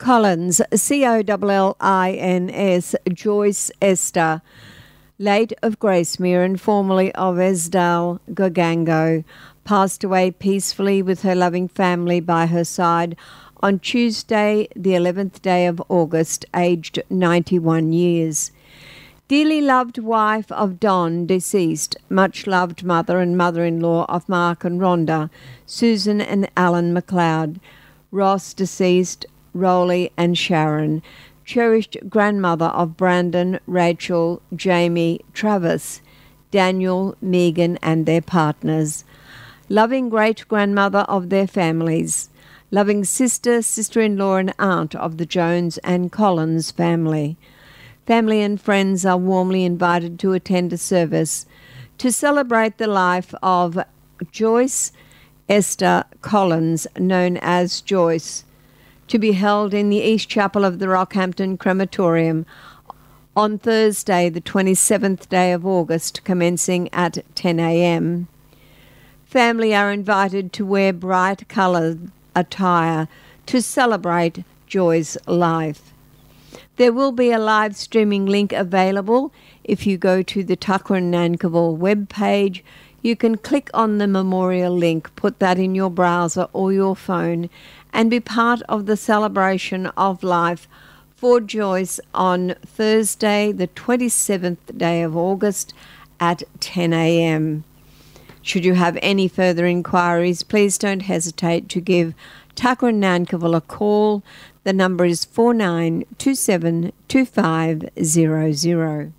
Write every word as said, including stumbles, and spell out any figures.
Collins, C O L L I N S, Joyce Esther, late of Gracemere and formerly of Esdale, Gogango, passed away peacefully with her loving family by her side on Tuesday, the eleventh day of August, aged ninety-one years. Dearly loved wife of Don, deceased, much loved mother and mother-in-law of Mark and Rhonda, Susan and Alan McLeod, Ross, deceased, Rowley and Sharon, cherished grandmother of Brandon, Rachel, Jamie, Travis, Daniel, Megan and their partners, loving great-grandmother of their families, loving sister, sister-in-law and aunt of the Jones and Collins family. Family and friends are warmly invited to attend a service to celebrate the life of Joyce Esther Collins, known as Joyce, to be held in the East Chapel of the Rockhampton Crematorium on Thursday, the twenty-seventh day of August, commencing at ten a m Family are invited to wear bright coloured attire to celebrate Joy's life. There will be a live streaming link available. If you go to the Tucker and Nankervis webpage, you can click on the memorial link, put that in your browser or your phone, and be part of the celebration of life for Joyce on Thursday, the twenty-seventh day of August at ten a m Should you have any further inquiries, please don't hesitate to give Tucker and Nankervis a call. The number is four nine two seven two five zero zero.